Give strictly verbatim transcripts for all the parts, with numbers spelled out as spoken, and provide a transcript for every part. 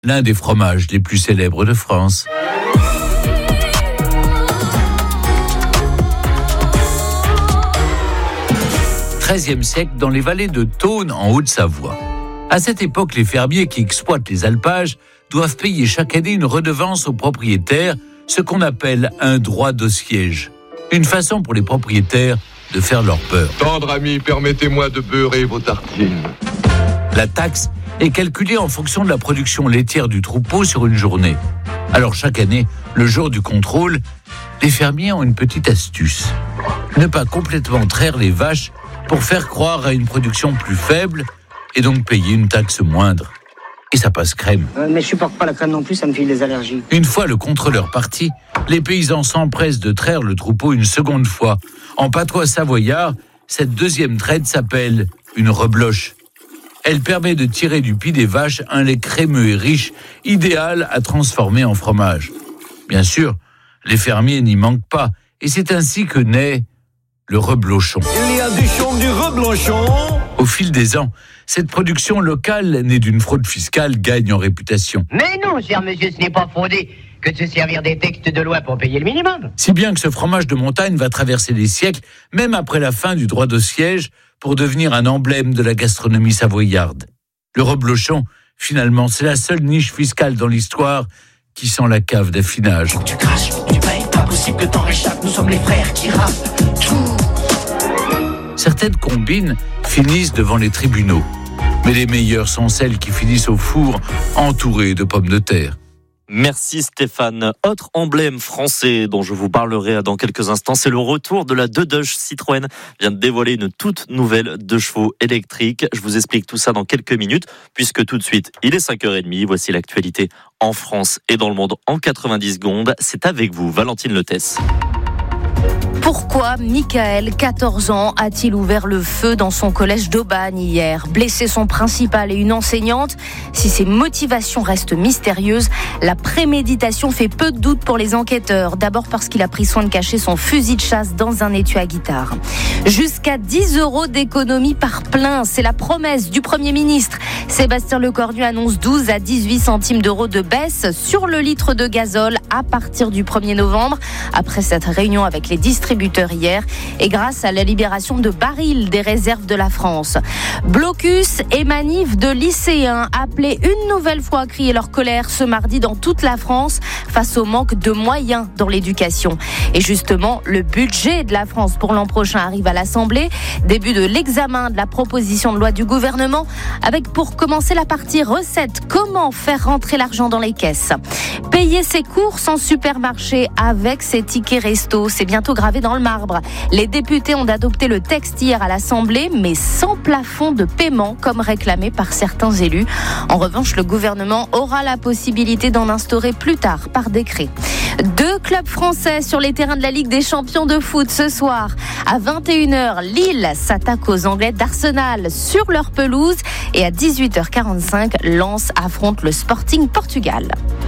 l'un des fromages les plus célèbres de France. treizième siècle, dans les vallées de Thônes, en Haute-Savoie. À cette époque, les fermiers qui exploitent les alpages doivent payer chaque année une redevance aux propriétaires, ce qu'on appelle un droit de siège. Une façon pour les propriétaires de faire leur beurre. Tendre ami, permettez-moi de beurrer vos tartines. La taxe est calculée en fonction de la production laitière du troupeau sur une journée. Alors chaque année, le jour du contrôle, les fermiers ont une petite astuce. Ne pas complètement traire les vaches pour faire croire à une production plus faible et donc payer une taxe moindre. Et ça passe crème. Euh, mais je supporte pas la crème non plus, ça me file des allergies. Une fois le contrôleur parti, les paysans s'empressent de traire le troupeau une seconde fois. En patois savoyard, cette deuxième traite s'appelle une rebloche. Elle permet de tirer du pis des vaches un lait crémeux et riche, idéal à transformer en fromage. Bien sûr, les fermiers n'y manquent pas, et c'est ainsi que naît le reblochon. Il y a du chon, du reblochon. Au fil des ans, cette production locale, née d'une fraude fiscale, gagne en réputation. Mais non, cher monsieur, ce n'est pas fondé que de se servir des textes de loi pour payer le minimum. Si bien que ce fromage de montagne va traverser les siècles, même après la fin du droit de siège, pour devenir un emblème de la gastronomie savoyarde. Le reblochon, finalement, c'est la seule niche fiscale dans l'histoire qui sent la cave d'affinage. Tu craches, tu payes, pas possible que t'en réchappes, nous sommes les frères qui rappent tout. Certaines combines finissent devant les tribunaux, mais les meilleures sont celles qui finissent au four, entourées de pommes de terre. Merci Stéphane. Autre emblème français dont je vous parlerai dans quelques instants, c'est le retour de la deux Deux. Citroën vient de dévoiler une toute nouvelle deux chevaux électrique. Je vous explique tout ça dans quelques minutes, puisque tout de suite, il est cinq heures trente. Voici l'actualité en France et dans le monde en quatre-vingt-dix secondes. C'est avec vous, Valentine Letès. Pourquoi Michael, quatorze ans, a-t-il ouvert le feu dans son collège d'Aubagne hier, blessé son principal et une enseignante? Si ses motivations restent mystérieuses, la préméditation fait peu de doute pour les enquêteurs. D'abord parce qu'il a pris soin de cacher son fusil de chasse dans un étui à guitare. Jusqu'à dix euros d'économie par plein, c'est la promesse du Premier ministre. Sébastien Lecornu annonce douze à dix-huit centimes d'euros de baisse sur le litre de gazole à partir du premier novembre. Après cette réunion avec les distributeurs hier et grâce à la libération de barils des réserves de la France. Blocus et manif de lycéens appelés une nouvelle fois à crier leur colère ce mardi dans toute la France face au manque de moyens dans l'éducation. Et justement, le budget de la France pour l'an prochain arrive à l'Assemblée. Début de l'examen de la proposition de loi du gouvernement avec pour commencer la partie recettes. Comment faire rentrer l'argent dans les caisses? Payer ses courses en supermarché avec ses tickets resto, c'est bientôt gravé dans le marbre. Les députés ont adopté le texte hier à l'Assemblée, mais sans plafond de paiement, comme réclamé par certains élus. En revanche, le gouvernement aura la possibilité d'en instaurer plus tard, par décret. Deux clubs français sur les terrains de la Ligue des champions de foot ce soir. À vingt et une heures, Lille s'attaque aux Anglais d'Arsenal sur leur pelouse. Et à dix-huit heures quarante-cinq, Lens affronte le Sporting Portugal.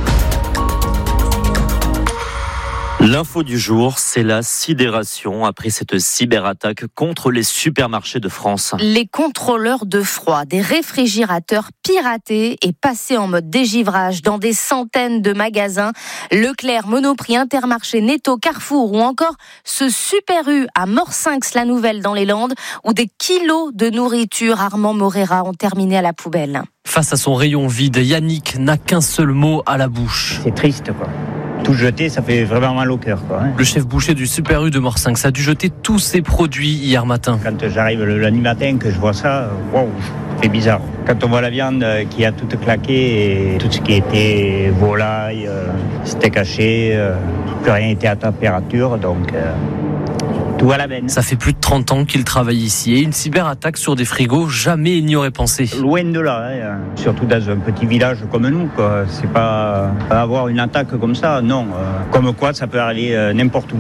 L'info du jour, c'est la sidération après cette cyberattaque contre les supermarchés de France. Les contrôleurs de froid des réfrigérateurs piratés et passés en mode dégivrage dans des centaines de magasins. Leclerc, Monoprix, Intermarché, Netto, Carrefour ou encore ce Super U à Morsinx-la-Nouvelle dans les Landes où des kilos de nourriture Armand Morera ont terminé à la poubelle. Face à son rayon vide, Yannick n'a qu'un seul mot à la bouche. C'est triste, quoi. Tout jeter, ça fait vraiment mal au cœur, quoi. Hein. Le chef boucher du Super U de Morsinx a dû jeter tous ses produits hier matin. Quand j'arrive le lundi matin, que je vois ça, waouh, c'est bizarre. Quand on voit la viande qui a toute claqué et tout ce qui était volaille, euh, steak haché, euh, plus rien n'était à température, donc... Euh Tout à la benne. Ça fait plus de trente ans qu'il travaille ici et une cyberattaque sur des frigos, jamais il n'y aurait pensé. Loin de là, hein. Surtout dans un petit village comme nous, quoi. C'est pas avoir une attaque comme ça, non. Comme quoi, ça peut aller n'importe où.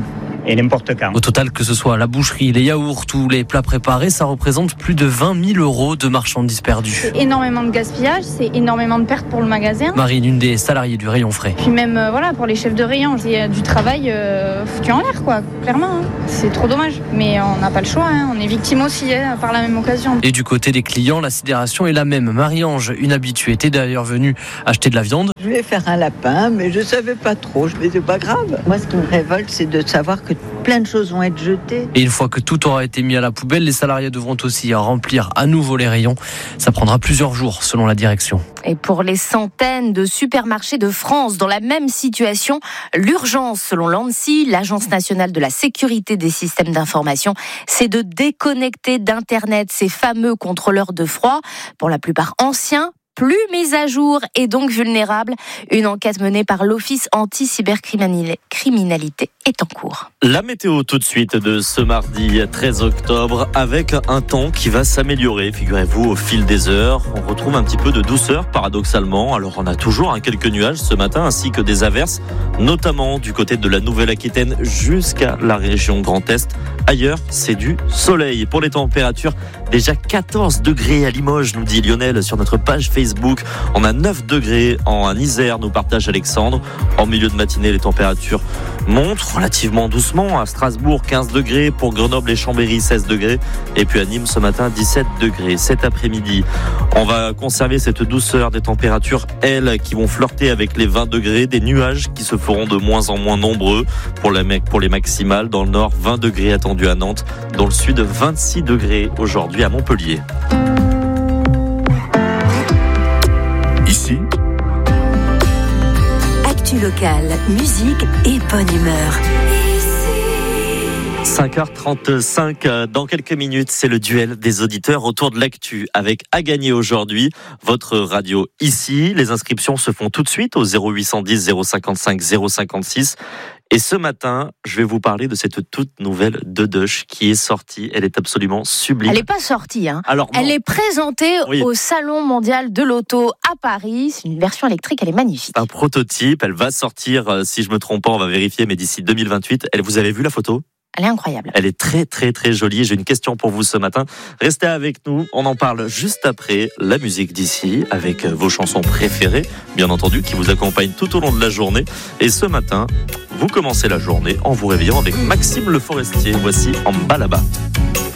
et n'importe quand. Au total, que ce soit la boucherie, les yaourts ou les plats préparés, ça représente plus de vingt mille euros de marchandises perdues. C'est énormément de gaspillage, c'est énormément de pertes pour le magasin. Marine, une des salariées du rayon frais. Puis même euh, voilà, pour les chefs de rayon, c'est du travail euh, foutu en l'air, quoi, clairement. Hein. C'est trop dommage, mais on n'a pas le choix, hein. On est victime aussi hein, par la même occasion. Et du côté des clients, la sidération est la même. Marie-Ange, une habituée, était d'ailleurs venue acheter de la viande. Je voulais faire un lapin, mais je savais pas trop, mais c'est pas grave. Moi, ce qui me révolte, c'est de savoir que plein de choses vont être jetées. Et une fois que tout aura été mis à la poubelle, les salariés devront aussi remplir à nouveau les rayons. Ça prendra plusieurs jours, selon la direction. Et pour les centaines de supermarchés de France dans la même situation, l'urgence, selon l'ANSSI, l'Agence nationale de la sécurité des systèmes d'information, c'est de déconnecter d'Internet ces fameux contrôleurs de froid, pour la plupart anciens, plus mis à jour et donc vulnérables. Une enquête menée par l'Office anti-cybercriminalité est en cours. La météo tout de suite de ce mardi treize octobre avec un temps qui va s'améliorer, figurez-vous, au fil des heures. On retrouve un petit peu de douceur paradoxalement. Alors on a toujours hein, quelques nuages ce matin ainsi que des averses, notamment du côté de la Nouvelle-Aquitaine jusqu'à la région Grand Est. Ailleurs, c'est du soleil. Pour les températures, déjà quatorze degrés à Limoges, nous dit Lionel sur notre page Facebook. On a neuf degrés en Isère, nous partage Alexandre. En milieu de matinée, les températures montent relativement doucement. À Strasbourg, quinze degrés. Pour Grenoble et Chambéry, seize degrés. Et puis à Nîmes, ce matin, dix-sept degrés. Cet après-midi, on va conserver cette douceur des températures, elles, qui vont flirter avec les vingt degrés. Des nuages qui se feront de moins en moins nombreux pour, la, pour les maximales. Dans le nord, vingt degrés attendus à Nantes. Dans le sud, vingt-six degrés aujourd'hui à Montpellier. Ici, actu locale, musique et bonne humeur. cinq heures trente-cinq, dans quelques minutes, c'est le duel des auditeurs autour de l'actu avec à gagner aujourd'hui votre radio ici. Les inscriptions se font tout de suite au zéro huit cent dix zéro cinquante-cinq zéro cinquante-six. Et ce matin, je vais vous parler de cette toute nouvelle Dedoche qui est sortie. Elle est absolument sublime. Elle n'est pas sortie, hein. Alors, elle est présentée oui. au Salon mondial de l'auto à Paris. C'est une version électrique, elle est magnifique. C'est un prototype, elle va sortir, si je me trompe pas, on va vérifier, mais d'ici deux mille vingt-huit. Elle, vous avez vu la photo ? Elle est incroyable. Elle est très très très jolie. J'ai une question pour vous ce matin. Restez avec nous. On en parle juste après la musique d'ici avec vos chansons préférées, bien entendu, qui vous accompagnent tout au long de la journée. Et ce matin, vous commencez la journée en vous réveillant avec Maxime Le Forestier. Voici En bas là-bas.